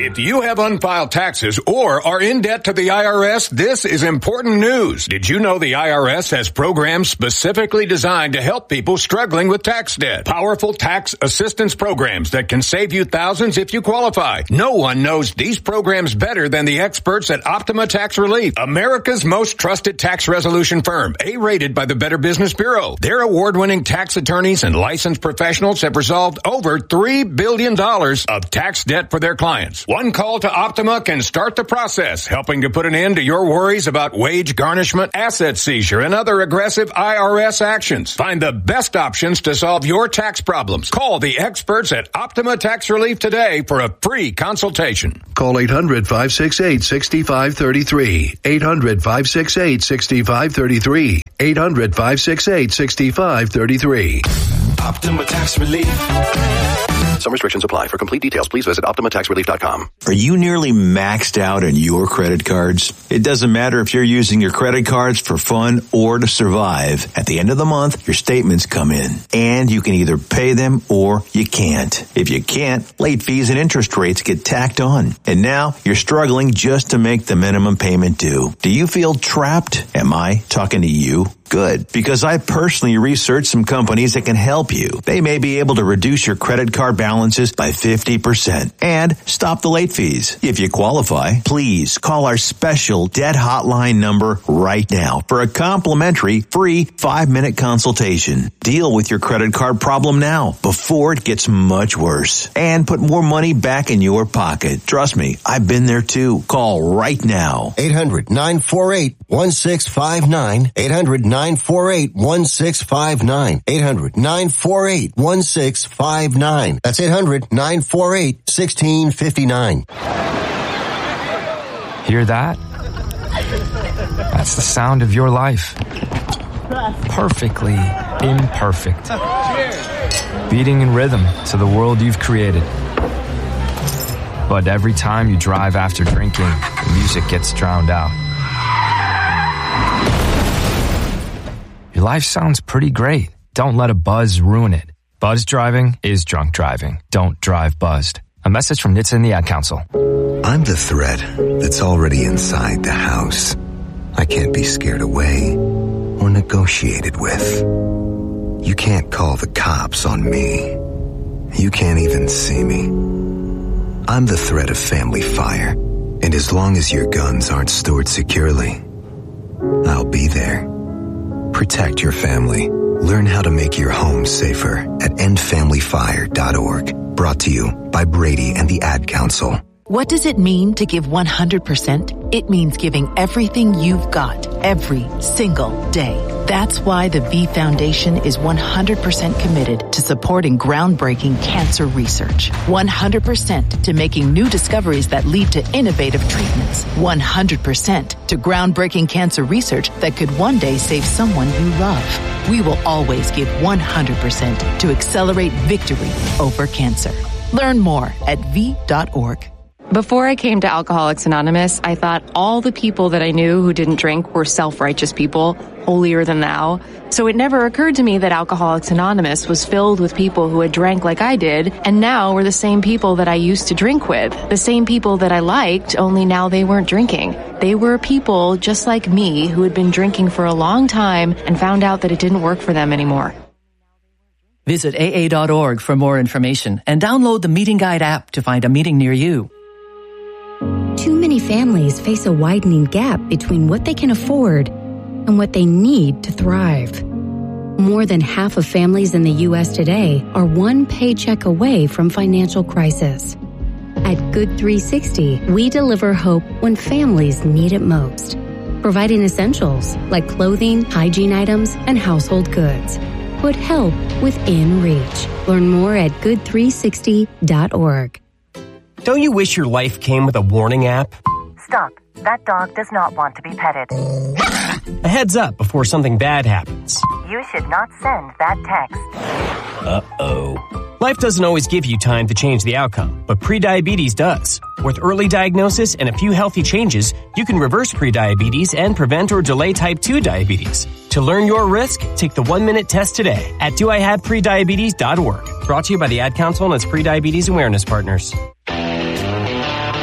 If you have unfiled taxes or are in debt to the I R S, this is important news. Did you know the I R S has programs specifically designed to help people struggling with tax debt? Powerful tax assistance programs that can save you thousands if you qualify. No one knows these programs better than the experts at Optima Tax Relief, America's most trusted tax resolution firm, A-rated by the Better Business Bureau. Their award-winning tax attorneys and licensed professionals have resolved over three billion dollars of tax debt for their clients. One call to Optima can start the process, helping to put an end to your worries about wage garnishment, asset seizure, and other aggressive I R S actions. Find the best options to solve your tax problems. Call the experts at Optima Tax Relief today for a free consultation. Call eight hundred, five six eight, six five three three. eight hundred, five six eight, six five three three. eight hundred, five six eight, six five three three. Optima Tax Relief. Some restrictions apply. For complete details, please visit Optima Tax Relief dot com. Are you nearly maxed out on your credit cards? It doesn't matter if you're using your credit cards for fun or to survive. At the end of the month, your statements come in, and you can either pay them or you can't. If you can't, late fees and interest rates get tacked on. And now you're struggling just to make the minimum payment due. Do you feel trapped? Am I talking to you? Good, because I personally researched some companies that can help you. They may be able to reduce your credit card balances by fifty percent and stop the late fees. If you qualify, please call our special debt hotline number right now for a complimentary free five-minute consultation. Deal with your credit card problem now before it gets much worse and put more money back in your pocket. Trust me, I've been there too. Call right now. eight hundred, nine four eight, one six five nine. eight hundred, nine four eight, one six five nine. eight hundred, nine four eight, one six five nine. That's eight hundred, nine four eight, one six five nine. Hear that? That's the sound of your life. Perfectly imperfect. Beating in rhythm to the world you've created. But every time you drive after drinking, the music gets drowned out. Your life sounds pretty great. Don't let a buzz ruin it. Buzz driving is drunk driving. Don't drive buzzed. A message from N H T S A and the Ad Council. I'm the threat that's already inside the house. I can't be scared away or negotiated with. You can't call the cops on me. You can't even see me. I'm the threat of family fire, and as long as your guns aren't stored securely, I'll be there. Protect your family. Learn how to make your home safer at end family fire dot org. Brought to you by Brady and the Ad Council. What does it mean to give one hundred percent? It means giving everything you've got every single day. That's why the V Foundation is one hundred percent committed to supporting groundbreaking cancer research. one hundred percent to making new discoveries that lead to innovative treatments. one hundred percent to groundbreaking cancer research that could one day save someone you love. We will always give one hundred percent to accelerate victory over cancer. Learn more at V dot org. Before I came to Alcoholics Anonymous, I thought all the people that I knew who didn't drink were self-righteous people, holier than thou. So it never occurred to me that Alcoholics Anonymous was filled with people who had drank like I did, and now were the same people that I used to drink with, the same people that I liked, only now they weren't drinking. They were people just like me who had been drinking for a long time and found out that it didn't work for them anymore. Visit A A dot org for more information and download the Meeting Guide app to find a meeting near you. Too many families face a widening gap between what they can afford and what they need to thrive. More than half of families in the U S today are one paycheck away from financial crisis. At Good three sixty, we deliver hope when families need it most, providing essentials like clothing, hygiene items, and household goods. Put help within reach. Learn more at good three sixty dot org. Don't you wish your life came with a warning app? Stop. That dog does not want to be petted. A heads up before something bad happens. You should not send that text. Uh-oh. Life doesn't always give you time to change the outcome, but prediabetes does. With early diagnosis and a few healthy changes, you can reverse prediabetes and prevent or delay type two diabetes. To learn your risk, take the one-minute test today at do I have prediabetes dot org. Brought to you by the Ad Council and its prediabetes awareness partners.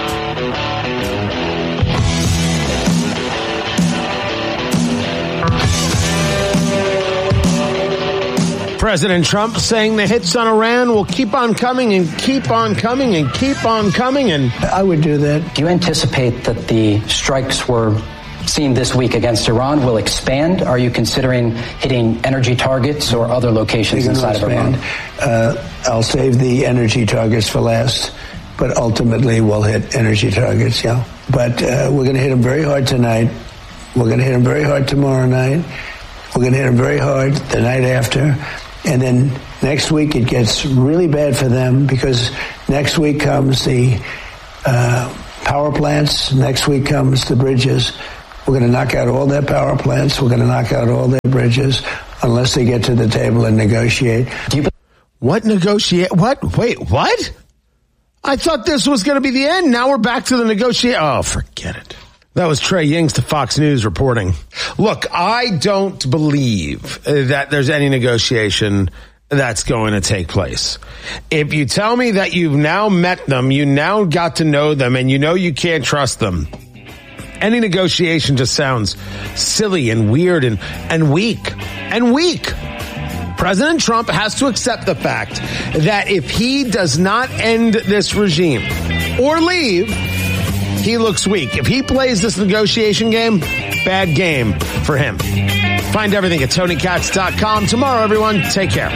President Trump saying the hits on Iran will keep on coming and keep on coming and keep on coming. And I would do that. Do you anticipate that the strikes were seen this week against Iran will expand? Are you considering hitting energy targets or other locations inside of Iran? Uh, I'll save the energy targets for last, but ultimately we'll hit energy targets, yeah. But uh, we're going to hit them very hard tonight. We're going to hit them very hard tomorrow night. We're going to hit them very hard the night after. And then next week it gets really bad for them because next week comes the uh, power plants. Next week comes the bridges. We're going to knock out all their power plants. We're going to knock out all their bridges unless they get to the table and negotiate. What negotiate? What? Wait, what? I thought this was going to be the end. Now we're back to the negotiate. Oh, forget it. That was Trey Yings to Fox News reporting. Look, I don't believe that there's any negotiation that's going to take place. If you tell me that you've now met them, you now got to know them, and you know you can't trust them, any negotiation just sounds silly and weird and, and weak. And weak. President Trump has to accept the fact that if he does not end this regime or leave, he looks weak. If he plays this negotiation game, bad game for him. Find everything at Tony Katz dot com. Tomorrow, everyone, take care.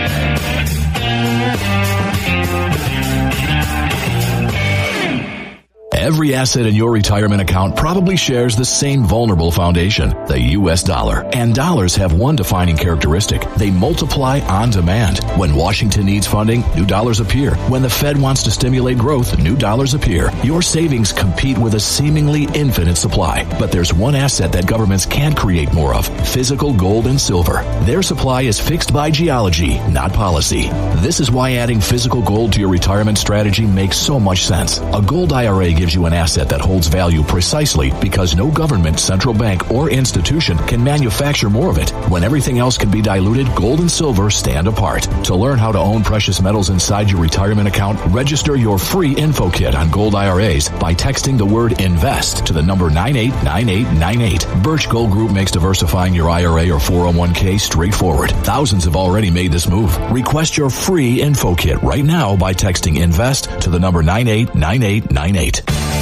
Every asset in your retirement account probably shares the same vulnerable foundation, the U S dollar. And dollars have one defining characteristic. They multiply on demand. When Washington needs funding, new dollars appear. When the Fed wants to stimulate growth, new dollars appear. Your savings compete with a seemingly infinite supply. But there's one asset that governments can't create more of: physical gold and silver. Their supply is fixed by geology, not policy. This is why adding physical gold to your retirement strategy makes so much sense. A gold I R A gives you an asset that holds value precisely because no government, central bank, or institution can manufacture more of it. When everything else can be diluted, gold and silver stand apart. To learn how to own precious metals inside your retirement account, register your free info kit on gold I R As by texting the word INVEST to the number nine eight nine eight nine eight. Birch Gold Group makes diversifying your I R A or four oh one k straightforward. Thousands have already made this move. Request your free info kit right now by texting INVEST to the number nine eight nine eight nine eight.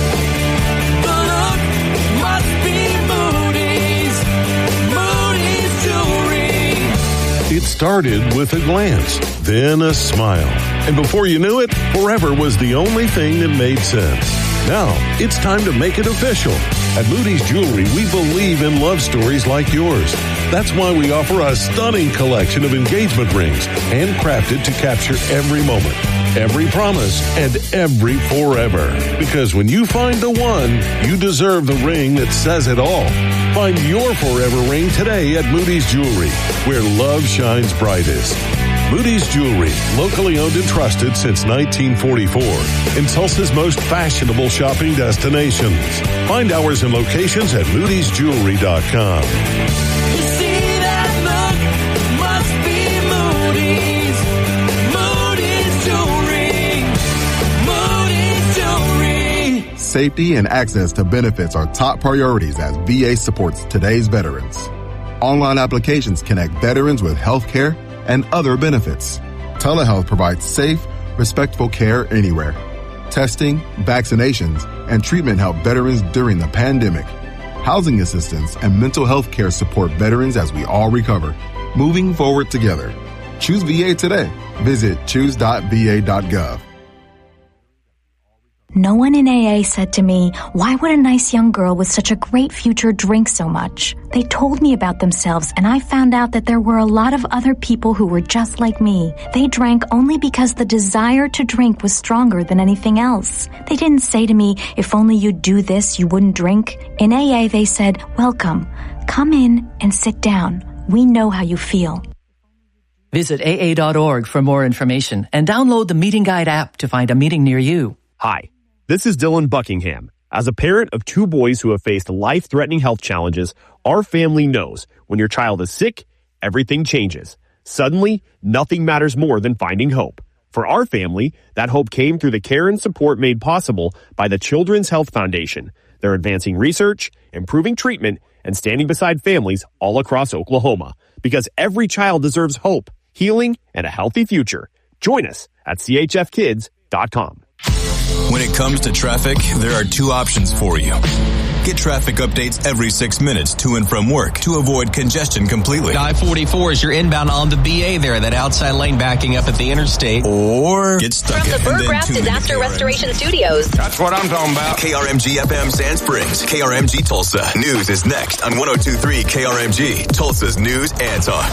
It started with a glance, then a smile. And before you knew it, forever was the only thing that made sense. Now, it's time to make it official. At Moody's Jewelry, we believe in love stories like yours. That's why we offer a stunning collection of engagement rings, handcrafted to capture every moment, every promise, and every forever. Because when you find the one, you deserve the ring that says it all. Find your forever ring today at Moody's Jewelry, where love shines brightest. Moody's Jewelry, locally owned and trusted since nineteen forty-four, in Tulsa's most fashionable shopping destinations. Find hours and locations at moodys jewelry dot com. Safety and access to benefits are top priorities as V A supports today's veterans. Online applications connect veterans with health care and other benefits. Telehealth provides safe, respectful care anywhere. Testing, vaccinations, and treatment help veterans during the pandemic. Housing assistance and mental health care support veterans as we all recover. Moving forward together. Choose V A today. Visit choose dot v a dot gov. No one in A A said to me, why would a nice young girl with such a great future drink so much? They told me about themselves, and I found out that there were a lot of other people who were just like me. They drank only because the desire to drink was stronger than anything else. They didn't say to me, if only you'd do this, you wouldn't drink. In A A, they said, welcome. Come in and sit down. We know how you feel. Visit A A dot org for more information and download the Meeting Guide app to find a meeting near you. Hi. This is Dylan Buckingham. As a parent of two boys who have faced life-threatening health challenges, our family knows when your child is sick, everything changes. Suddenly, nothing matters more than finding hope. For our family, that hope came through the care and support made possible by the Children's Health Foundation. They're advancing research, improving treatment, and standing beside families all across Oklahoma. Because every child deserves hope, healing, and a healthy future. Join us at C H F kids dot com. When it comes to traffic, there are two options for you. Get traffic updates every six minutes to and from work to avoid congestion completely. I forty-four is your inbound on the B A there, that outside lane backing up at the interstate. Or get stuck From in the Burg Raft Disaster Restoration Studios. That's what I'm talking about. K R M G F M Sand Springs, K R M G Tulsa. News is next on one oh two point three K R M G, Tulsa's News and Talk.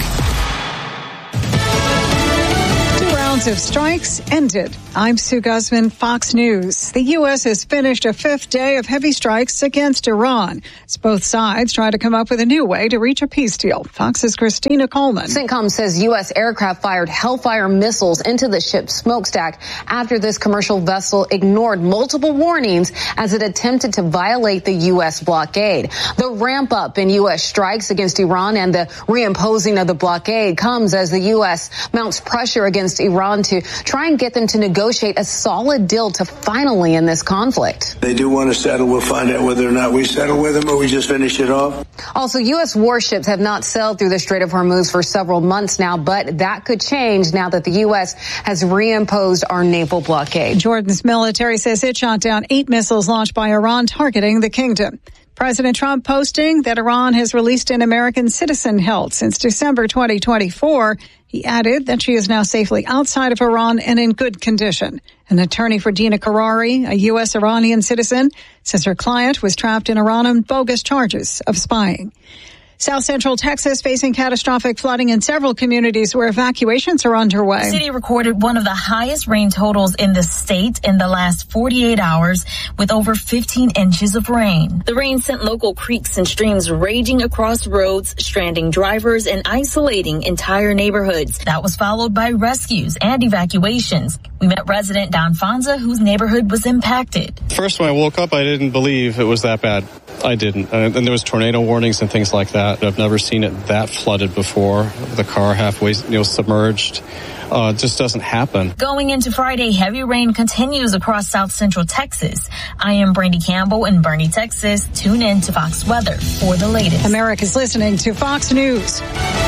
Of strikes ended. I'm Sue Guzman, Fox News. The U S has finished a fifth day of heavy strikes against Iran as both sides try to come up with a new way to reach a peace deal. Fox's Christina Coleman. CENTCOM says U S aircraft fired Hellfire missiles into the ship's smokestack after this commercial vessel ignored multiple warnings as it attempted to violate the U S blockade. The ramp up in U S strikes against Iran and the reimposing of the blockade comes as the U S mounts pressure against Iran to try and get them to negotiate a solid deal to finally end this conflict. They do want to settle. We'll find out whether or not we settle with them or we just finish it off. Also, U S warships have not sailed through the Strait of Hormuz for several months now, but that could change now that the U S has reimposed our naval blockade. Jordan's military says it shot down eight missiles launched by Iran targeting the kingdom. President Trump posting that Iran has released an American citizen held since December twenty twenty-four. He added that she is now safely outside of Iran and in good condition. An attorney for Dina Karari, a U S Iranian citizen, says her client was trapped in Iran on bogus charges of spying. South Central Texas facing catastrophic flooding in several communities where evacuations are underway. The city recorded one of the highest rain totals in the state in the last forty-eight hours with over fifteen inches of rain. The rain sent local creeks and streams raging across roads, stranding drivers and isolating entire neighborhoods. That was followed by rescues and evacuations. We met resident Don Fonza, whose neighborhood was impacted. First, when I woke up, I didn't believe it was that bad. I didn't. And there was tornado warnings and things like that. I've never seen it that flooded before. The car halfway, you know, submerged. Uh, it just doesn't happen. Going into Friday, heavy rain continues across South Central Texas. I am Brandy Campbell in Bernie, Texas. Tune in to Fox Weather for the latest. America's listening to Fox News.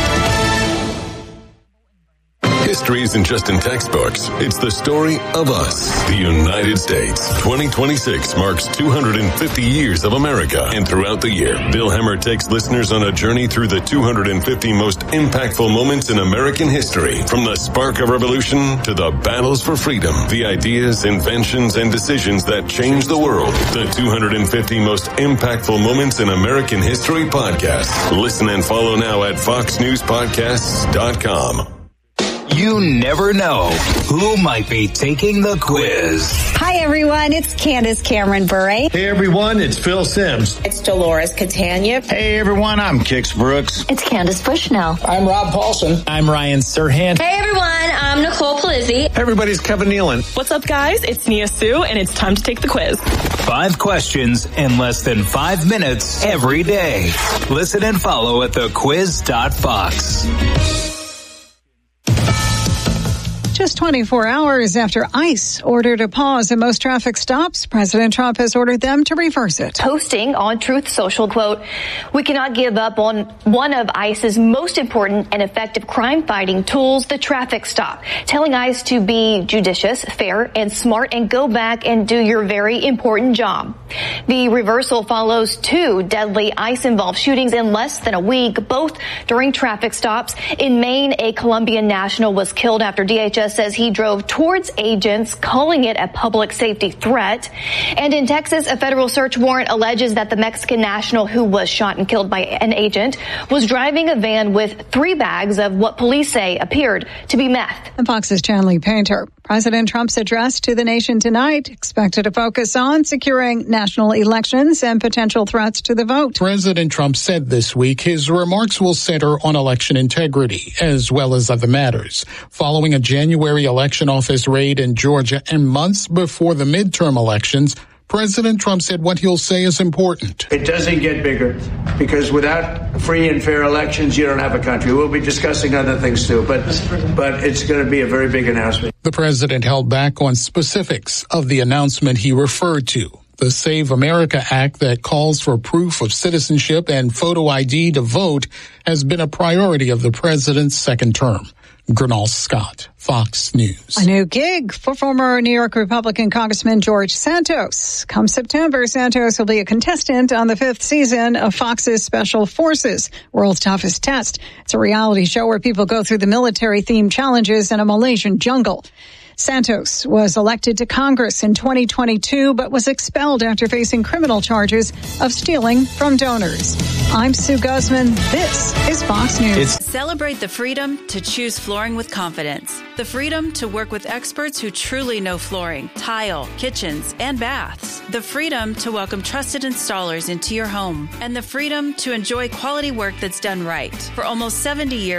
History isn't just in textbooks. It's the story of us, the United States. twenty twenty-six marks two hundred fifty years of America. And throughout the year, Bill Hemmer takes listeners on a journey through the two hundred fifty most impactful moments in American history. From the spark of revolution to the battles for freedom, the ideas, inventions, and decisions that changed the world. The two hundred fifty most impactful moments in American history podcast. Listen and follow now at fox news podcasts dot com. You never know who might be taking the quiz. Hi, everyone. It's Candace Cameron Bure. Hey, everyone. It's Phil Sims. It's Dolores Catania. Hey, everyone. I'm Kix Brooks. It's Candace Bushnell. I'm Rob Paulson. I'm Ryan Serhant. Hey, everyone. I'm Nicole Palizzi. Everybody's Kevin Nealon. What's up, guys? It's Nia Sue, and it's time to take the quiz. Five questions in less than five minutes every day. Listen and follow at the quiz dot fox. Just twenty-four hours after ICE ordered a pause in most traffic stops, President Trump has ordered them to reverse it. Posting on Truth Social, quote, "We cannot give up on one of ICE's most important and effective crime-fighting tools, the traffic stop. Telling ICE to be judicious, fair, and smart and go back and do your very important job." The reversal follows two deadly ICE-involved shootings in less than a week, both during traffic stops. In Maine, a Colombian national was killed after D H S says he drove towards agents, calling it a public safety threat. And in Texas, a federal search warrant alleges that the Mexican national who was shot and killed by an agent was driving a van with three bags of what police say appeared to be meth. And Fox's Chanley Painter. President Trump's address to the nation tonight expected to focus on securing national elections and potential threats to the vote. President Trump said this week his remarks will center on election integrity as well as other matters. Following a January election office raid in Georgia and months before the midterm elections, President Trump said what he'll say is important. It doesn't get bigger because without free and fair elections, you don't have a country. We'll be discussing other things too, but but it's going to be a very big announcement. The president held back on specifics of the announcement he referred to. The Save America Act that calls for proof of citizenship and photo I D to vote has been a priority of the president's second term. Gernal Scott, Fox News. A new gig for former New York Republican Congressman George Santos. Come September, Santos will be a contestant on the fifth season of Fox's Special Forces, World's Toughest Test. It's a reality show where people go through the military-themed challenges in a Malaysian jungle. Santos was elected to Congress in twenty twenty-two, but was expelled after facing criminal charges of stealing from donors. I'm Sue Guzman. This is Fox News. It's- Celebrate the freedom to choose flooring with confidence. The freedom to work with experts who truly know flooring, tile, kitchens, and baths. The freedom to welcome trusted installers into your home. And the freedom to enjoy quality work that's done right. For almost seventy years,